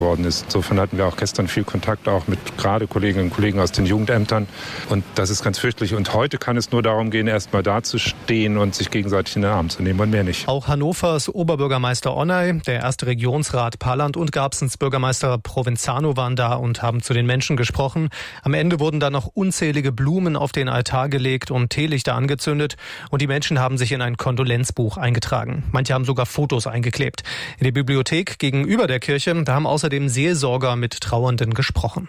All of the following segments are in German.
worden ist. Insofern hatten wir auch gestern viel Kontakt auch mit gerade Kolleginnen und Kollegen aus den Jugendämtern. Und das ist ganz fürchterlich. Und heute kann es nur darum gehen, erst mal dazustehen und sich gegenseitig in den Arm zu nehmen und mehr nicht. Auch Hannovers Oberbürgermeister Onay, der erste Regierungsrat Parland und Garbsens Bürgermeister Provenzano waren da und haben zu den Menschen gesprochen. Am Ende wurden dann noch unzählige Blumen auf den Altar gelegt und Teelichter angezündet. Und die Menschen haben sich in ein Kondolenzbuch eingetragen. Manche haben sogar Fotos eingeklebt. In der Bibliothek gegenüber der Kirche, da haben außerdem Seelsorger mit Trauernden gesprochen.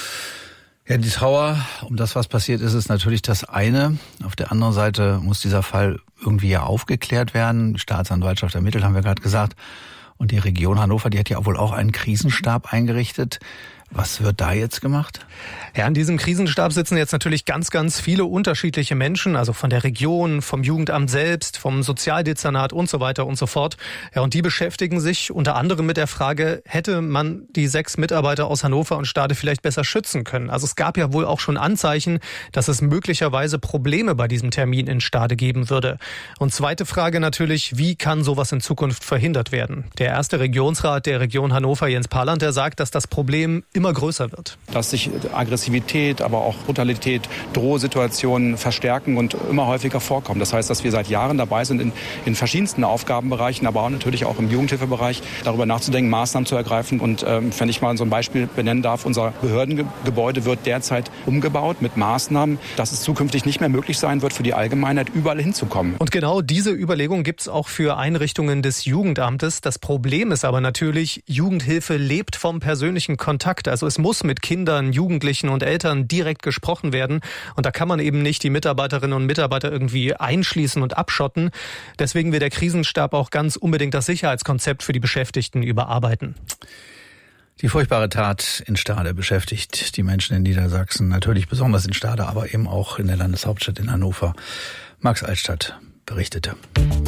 Ja, die Trauer um das, was passiert ist, ist natürlich das eine. Auf der anderen Seite muss dieser Fall irgendwie ja aufgeklärt werden. Die Staatsanwaltschaft ermittelt, haben wir gerade gesagt. Und die Region Hannover, die hat ja wohl auch einen Krisenstab eingerichtet. Was wird da jetzt gemacht? Ja, in diesem Krisenstab sitzen jetzt natürlich ganz, ganz viele unterschiedliche Menschen, also von der Region, vom Jugendamt selbst, vom Sozialdezernat und so weiter und so fort. Ja, und die beschäftigen sich unter anderem mit der Frage, hätte man die 6 Mitarbeiter aus Hannover und Stade vielleicht besser schützen können? Also es gab ja wohl auch schon Anzeichen, dass es möglicherweise Probleme bei diesem Termin in Stade geben würde. Und zweite Frage natürlich, wie kann sowas in Zukunft verhindert werden? Der erste Regionsrat der Region Hannover, Jens Parland, der sagt, dass das Problem immer größer wird. Dass sich Aggressivität, aber auch Brutalität, Drohsituationen verstärken und immer häufiger vorkommen. Das heißt, dass wir seit Jahren dabei sind, in verschiedensten Aufgabenbereichen, aber auch natürlich auch im Jugendhilfebereich, darüber nachzudenken, Maßnahmen zu ergreifen. Und wenn ich mal so ein Beispiel benennen darf, unser Behördengebäude wird derzeit umgebaut mit Maßnahmen, dass es zukünftig nicht mehr möglich sein wird, für die Allgemeinheit überall hinzukommen. Und genau diese Überlegung gibt es auch für Einrichtungen des Jugendamtes. Das Problem ist aber natürlich, Jugendhilfe lebt vom persönlichen Kontakt. Also es muss mit Kindern, Jugendlichen und Eltern direkt gesprochen werden. Und da kann man eben nicht die Mitarbeiterinnen und Mitarbeiter irgendwie einschließen und abschotten. Deswegen will der Krisenstab auch ganz unbedingt das Sicherheitskonzept für die Beschäftigten überarbeiten. Die furchtbare Tat in Stade beschäftigt die Menschen in Niedersachsen, natürlich besonders in Stade, aber eben auch in der Landeshauptstadt in Hannover. Max Altstadt berichtete.